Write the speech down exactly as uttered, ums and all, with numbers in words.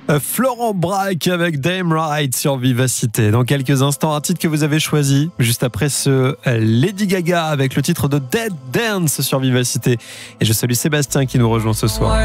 Euh, Florent Braque avec Damn Right sur Vivacité. Dans quelques instants, un titre que vous avez choisi. Juste après ce euh, Lady Gaga avec le titre de Dead Dance sur Vivacité. Et je salue Sébastien qui nous rejoint ce soir.